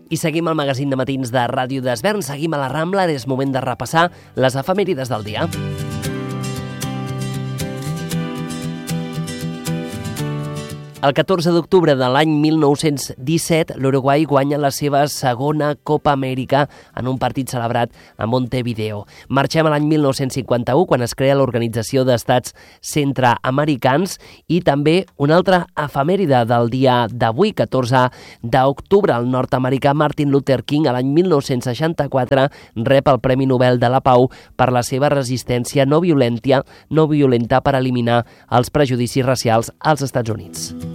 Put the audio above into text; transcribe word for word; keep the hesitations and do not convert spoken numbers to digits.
I seguim el magazín de matins de Ràdio d'Esvern, seguim a la Rambla, és moment de repassar les efemèrides del dia. El catorze d'octubre de l'any mil nou-cents disset, l'Uruguai guanya la seva segona Copa Amèrica en un partit celebrat a Montevideo. Marxem a l'any mil nou-cents cinquanta-u, quan es crea l'Organització d'Estats Centreamericans, i també una altra efemèride del dia d'avui, catorze d'octubre, el nord-americà Martin Luther King, a l'any mil nou-cents seixanta-quatre, rep el Premi Nobel de la Pau per la seva resistència no violenta, no violenta per eliminar els prejudicis racials als Estats Units.